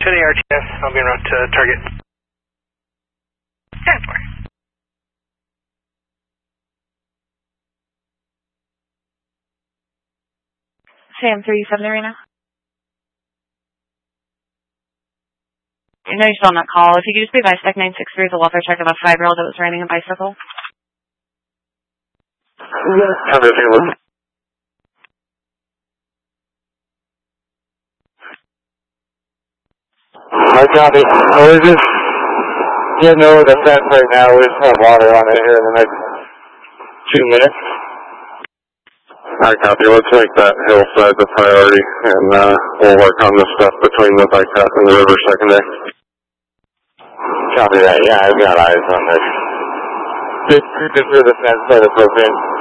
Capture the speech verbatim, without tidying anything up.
Setting R T S, I'll be en route to target. ten four. Sam three seven Arena. I know you're still on that call. If you could just be by Spec nine six three, the welfare check of a five-year-old that was riding a bicycle. How do you feel? I copy. We're just getting over the fence right now. We just have water on it here in the next two minutes. I copy. Let's make that hillside the priority, and uh, we'll work on the stuff between the bike path and the river secondary. Copy that. Yeah, I've got eyes on this. Just, just through the fence by the propane.